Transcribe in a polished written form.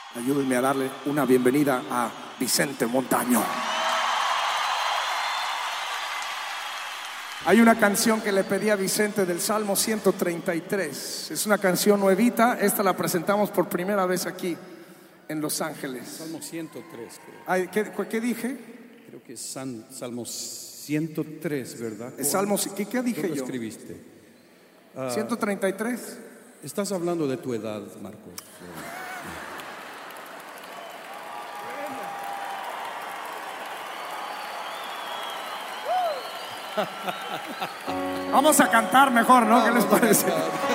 Ayúdenme a darle una bienvenida a Vicente Montaño. Hay una canción que le pedí a Vicente del Salmo 133. Es una canción nuevita. Esta la presentamos por primera vez aquí en Los Ángeles. Salmo 103, creo. Ay, ¿qué dije? Creo que es Salmo 103, ¿verdad? El Salmo, ¿qué dije ¿Tú lo yo? escribiste? 133. Estás hablando de tu edad, Marcos. Vamos a cantar mejor, ¿no? ¿Qué les parece?